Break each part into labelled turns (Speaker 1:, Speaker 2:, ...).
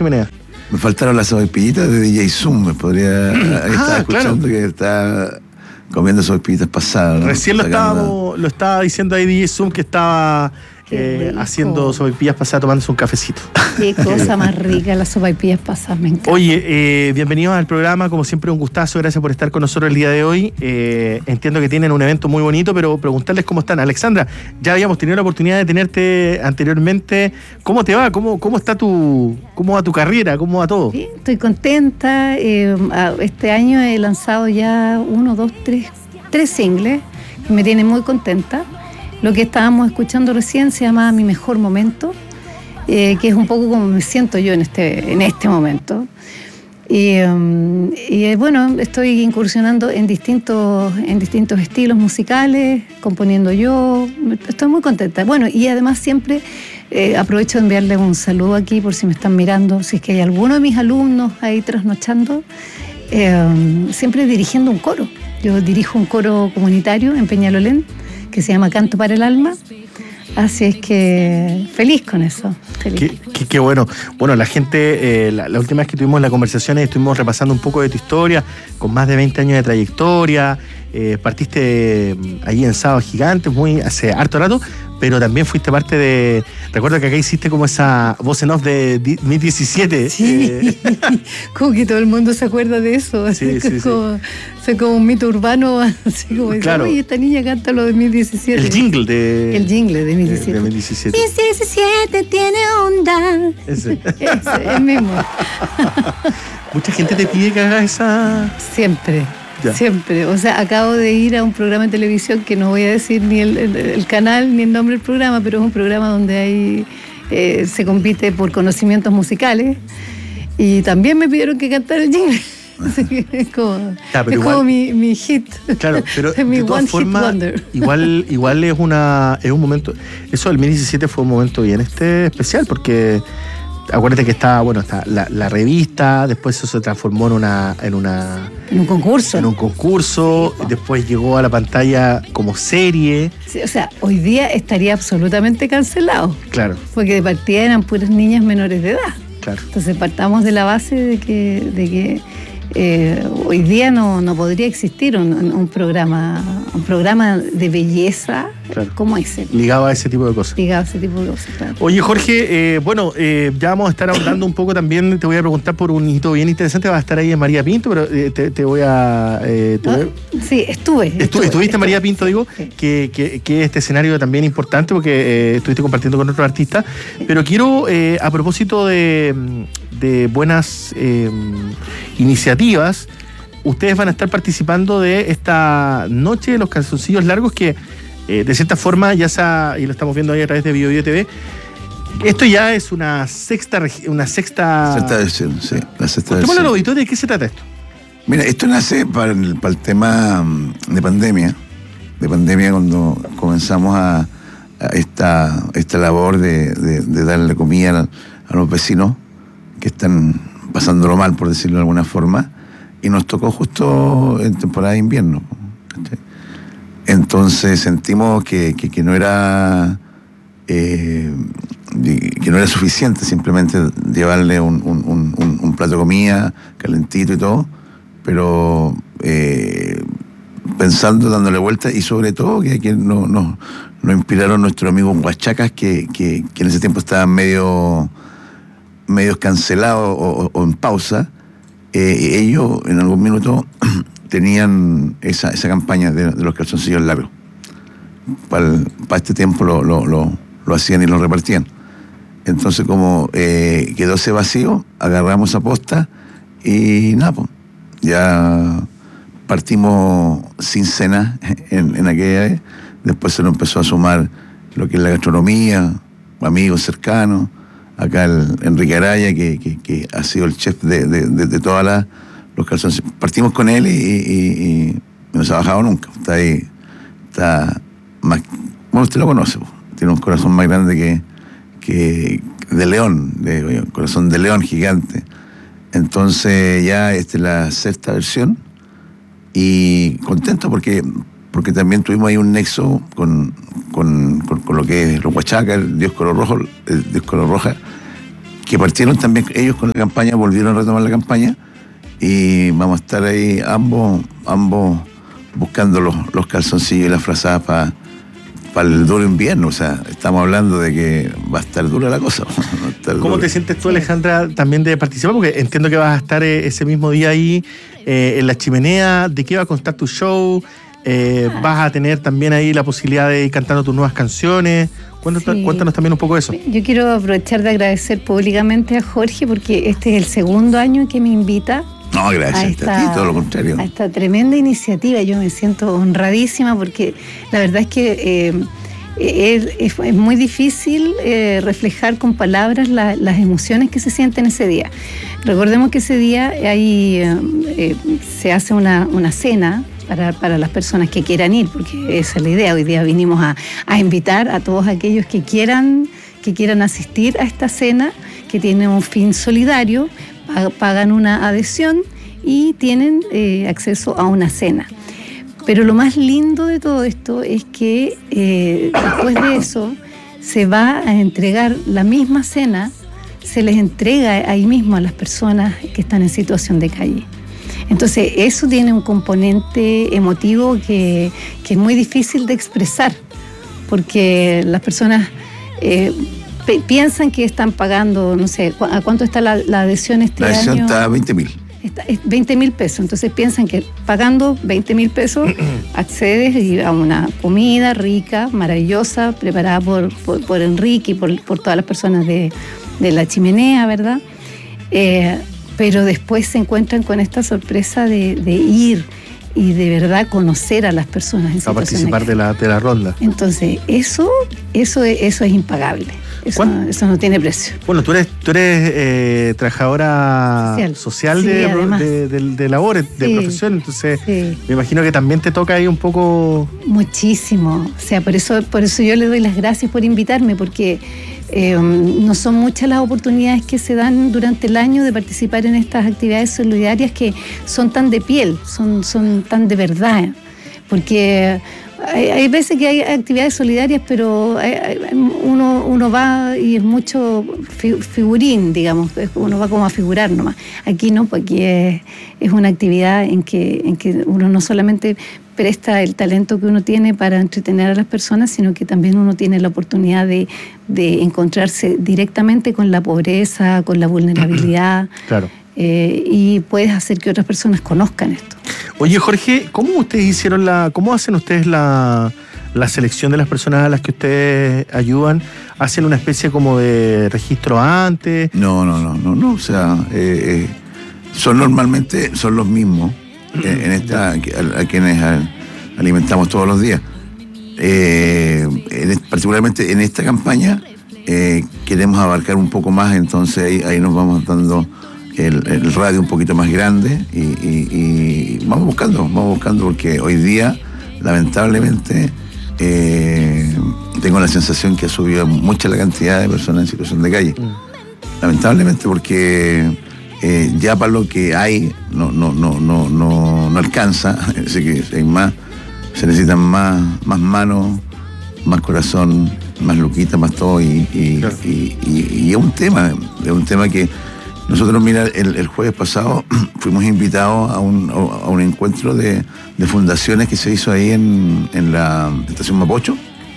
Speaker 1: chimenea.
Speaker 2: Me faltaron las sopaipillitas de DJ Zoom. Me podría... estaba escuchando, claro, que está comiendo sopaipillitas pasadas, ¿no?
Speaker 1: Recién lo estaba diciendo ahí DJ Zoom, que estaba haciendo sopaipillas pasadas, tomándose un cafecito.
Speaker 3: Qué cosa más rica, las sopaipillas pasadas, me encanta.
Speaker 1: Oye, bienvenidos al programa, como siempre un gustazo, gracias por estar con nosotros el día de hoy. Entiendo que tienen un evento muy bonito, pero preguntarles cómo están. Alexandra, ya habíamos tenido la oportunidad de tenerte anteriormente. ¿Cómo te va? ¿Cómo va tu carrera? ¿Cómo va todo?
Speaker 3: Bien, estoy contenta. Este año he lanzado ya 3 singles que me tienen muy contenta. Lo que estábamos escuchando recién se llama Mi Mejor Momento, que es un poco como me siento yo en este momento. Y bueno, estoy incursionando en distintos estilos musicales, componiendo yo. Estoy muy contenta. Bueno, y además siempre aprovecho de enviarle un saludo aquí por si me están mirando, si es que hay alguno de mis alumnos ahí trasnochando, siempre dirigiendo un coro. Yo dirijo un coro comunitario en Peñalolén, que se llama Canto para el Alma. Así es que feliz con eso. Feliz.
Speaker 1: Qué bueno. Bueno, la gente, la última vez que tuvimos la conversación estuvimos repasando un poco de tu historia, con más de 20 años de trayectoria. Partiste ahí en Sábado Gigante hace harto rato, pero también fuiste parte de... Recuerdo que acá hiciste como esa voz en off de 2017.
Speaker 3: Sí, como que todo el mundo se acuerda de eso.
Speaker 1: Sí,
Speaker 3: como un mito urbano, así como
Speaker 1: claro.
Speaker 3: Oye, esta niña canta lo de 2017.
Speaker 1: El jingle de
Speaker 3: 2017.
Speaker 1: De 2017.
Speaker 3: 2017 tiene onda.
Speaker 1: Ese.
Speaker 3: El mismo.
Speaker 1: Mucha gente te pide que hagas esa...
Speaker 3: Siempre. Ya. Siempre, o sea, acabo de ir a un programa de televisión que no voy a decir ni el canal ni el nombre del programa, pero es un programa donde se compite por conocimientos musicales y también me pidieron que cantara el jingle. Así que es como mi hit.
Speaker 1: Claro, pero
Speaker 3: es mi
Speaker 1: de todas formas, igual es un momento. Eso del 2017 fue un momento bien especial porque acuérdate que está la revista, después eso se transformó en un concurso, después llegó a la pantalla como serie.
Speaker 3: Sí, o sea, hoy día estaría absolutamente cancelado.
Speaker 1: Claro.
Speaker 3: Porque de partida eran puras niñas menores de edad.
Speaker 1: Claro.
Speaker 3: Entonces partamos de la base de que hoy día no podría existir un programa de belleza, claro, como ese.
Speaker 1: Ligado a ese tipo de cosas.
Speaker 3: Claro.
Speaker 1: Oye, Jorge, ya vamos a estar hablando un poco también, te voy a preguntar por un hito bien interesante, va a estar ahí en María Pinto, pero te voy a...
Speaker 3: Sí,
Speaker 1: estuviste en María Pinto, digo, sí, que es este escenario también importante porque estuviste compartiendo con otros artistas, pero quiero, a propósito de buenas iniciativas, ustedes van a estar participando de esta noche de los calzoncillos largos que de cierta forma y lo estamos viendo ahí a través de Bio TV. Esto ya es una sexta versión,
Speaker 2: sí, la sexta versión.
Speaker 1: ¿Cómo lo auditorio? ¿De qué se trata esto?
Speaker 2: Mira, esto nace para el tema de pandemia cuando comenzamos a esta labor de darle comida a los vecinos que están pasándolo mal, por decirlo de alguna forma, y nos tocó justo en temporada de invierno. Entonces sentimos que no era suficiente simplemente llevarle un plato de comida calentito y todo, pero pensando, dándole vuelta, y sobre todo que nos inspiraron nuestros amigos huachacas que en ese tiempo estaban medio cancelados o en pausa. Ellos en algún minuto tenían esa campaña de los calzoncillos largos. Para este tiempo lo hacían y lo repartían. Entonces, como quedó ese vacío, agarramos esa posta y nada, pues, ya partimos sin cena en aquella vez. Después se nos empezó a sumar lo que es la gastronomía, amigos cercanos. Acá el Enrique Araya, que ha sido el chef de todas los calzones. Partimos con él y no se ha bajado nunca. Está ahí, está más... Bueno, usted lo conoce, tiene un corazón más grande que de león, un corazón de león gigante. Entonces ya esta es la sexta versión y contento porque también tuvimos ahí un nexo con lo que es los huachacas, el Dios Color Roja, que partieron también ellos con la campaña, volvieron a retomar la campaña, y vamos a estar ahí ambos buscando los calzoncillos y las frazadas para el duro invierno. O sea, estamos hablando de que va a estar dura la cosa.
Speaker 1: ¿Cómo te sientes tú, Alejandra, también de participar? Porque entiendo que vas a estar ese mismo día ahí en la chimenea. ¿De qué va a constar tu show? ¿Vas a tener también ahí la posibilidad de ir cantando tus nuevas canciones? Cuéntanos también un poco de eso.
Speaker 3: Yo quiero aprovechar de agradecer públicamente a Jorge, porque este es el segundo año en que me invita.
Speaker 2: No, gracias a ti, todo lo contrario.
Speaker 3: A esta tremenda iniciativa. Yo me siento honradísima, porque la verdad es que es muy difícil reflejar con palabras las emociones que se sienten ese día. Recordemos que ese día se hace una cena para las personas que quieran ir, porque esa es la idea. Hoy día vinimos a invitar a todos aquellos que quieran asistir a esta cena, que tiene un fin solidario. Pagan una adhesión y tienen acceso a una cena. Pero lo más lindo de todo esto es que después de eso se va a entregar la misma cena, se les entrega ahí mismo a las personas que están en situación de calle. Entonces eso tiene un componente emotivo que es muy difícil de expresar, porque las personas piensan que están pagando, no sé, ¿a cuánto está la adhesión este año?
Speaker 2: La adhesión está a 20.000.
Speaker 3: 20.000 pesos. Entonces piensan que pagando 20.000 pesos accedes a una comida rica, maravillosa, preparada por Enrique y por todas las personas de la chimenea, ¿verdad? Pero después se encuentran con esta sorpresa de ir y de verdad conocer a las personas en situación
Speaker 1: participar de la ronda.
Speaker 3: Entonces, eso es impagable. Eso no tiene precio.
Speaker 1: Bueno, tú eres trabajadora social
Speaker 3: sí,
Speaker 1: de labores, de profesión, entonces me imagino que también te toca ahí un poco...
Speaker 3: Muchísimo. O sea, por eso yo le doy las gracias por invitarme, porque no son muchas las oportunidades que se dan durante el año de participar en estas actividades solidarias que son tan de piel, son tan de verdad. Porque hay veces que hay actividades solidarias, pero uno va y es mucho figurín, digamos, uno va como a figurar nomás. Aquí no, pues aquí es una actividad en que uno no solamente presta el talento que uno tiene para entretener a las personas, sino que también uno tiene la oportunidad de encontrarse directamente con la pobreza, con la vulnerabilidad.
Speaker 1: Claro.
Speaker 3: Y puedes hacer que otras personas conozcan esto.
Speaker 1: Oye, Jorge, ¿cómo hacen ustedes la selección de las personas a las que ustedes ayudan? ¿Hacen una especie como de registro antes?
Speaker 2: No. O sea, normalmente son los mismos a quienes alimentamos todos los días. Particularmente en esta campaña queremos abarcar un poco más, entonces ahí nos vamos dando el radio un poquito más grande y vamos buscando, porque hoy día lamentablemente tengo la sensación que ha subido mucho la cantidad de personas en situación de calle. Lamentablemente, porque ya para lo que hay no alcanza. Así que hay se necesitan más manos, más corazón, más luquita, más todo,
Speaker 1: Claro.
Speaker 2: y es un tema que nosotros, mira, el jueves pasado fuimos invitados a un encuentro de fundaciones que se hizo ahí en la estación Mapocho,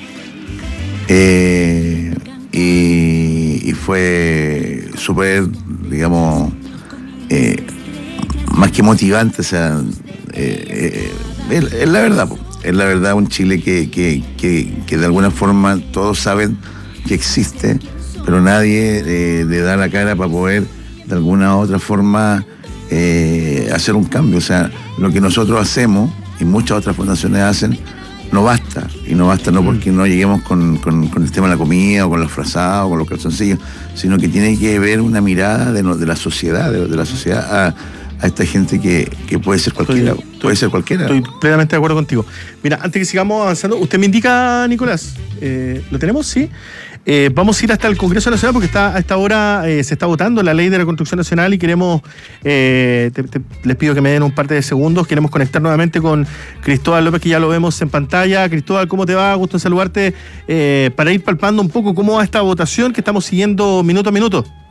Speaker 2: y fue súper, digamos, más que motivante. O sea, es la verdad, un Chile que de alguna forma todos saben que existe, pero nadie le da la cara para poder de alguna u otra forma hacer un cambio. O sea, lo que nosotros hacemos y muchas otras fundaciones hacen no basta, y no basta no porque no lleguemos con el tema de la comida o con los frazados o con los calzoncillos, sino que tiene que haber una mirada de la sociedad, de la sociedad a esta gente que puede ser cualquiera.
Speaker 1: Estoy plenamente de acuerdo contigo. Mira, antes que sigamos avanzando, usted me indica, Nicolás, ¿lo tenemos? Sí. Vamos a ir hasta el Congreso Nacional, porque a esta hora se está votando la ley de reconstrucción nacional y queremos, les pido que me den un par de segundos, queremos conectar nuevamente con Cristóbal López, que ya lo vemos en pantalla. Cristóbal, ¿cómo te va? Gusto en saludarte, para ir palpando un poco cómo va esta votación que estamos siguiendo minuto a minuto.